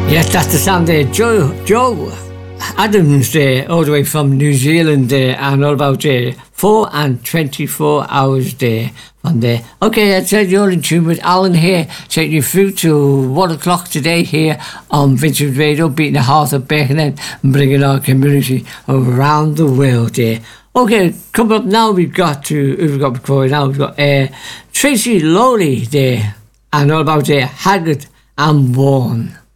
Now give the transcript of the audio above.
Yes, that's the sound there. Joe Adams there, all the way from New Zealand there, and all about 4 and 24 hours there from there. Okay, I said you're in tune with Alan here, taking you through to 1 o'clock today here on Vincent Radio, beating the heart of Beckenham and bringing our community around the world there. Okay, coming up now, we've got before now, we've got Tracy Lowley there, and all about Haggard and Vaughan.